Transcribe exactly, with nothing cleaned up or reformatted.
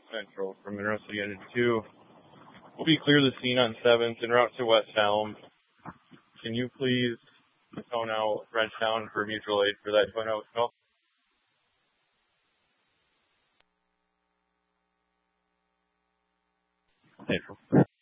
Central from Monroe City Unit two. We'll be clear the scene on seventh en route to West Elm. Can you please phone out Frenchtown for mutual aid for that twin house call? Central.